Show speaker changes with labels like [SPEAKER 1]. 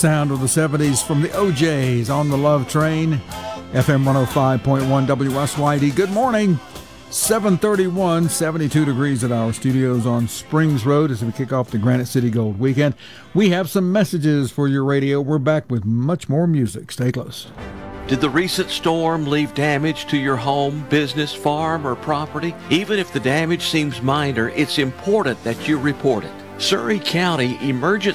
[SPEAKER 1] sound of the 70s from the OJs on the Love Train, FM 105.1 WSYD. Good morning. 7:31, 72 degrees at our studios on Springs Road as we kick off the Granite City Gold Weekend. We have some messages for your radio. We're back with much more music. Stay close.
[SPEAKER 2] Did the recent storm leave damage to your home, business, farm, or property? Even if the damage seems minor, it's important that you report it. Surrey County Emergency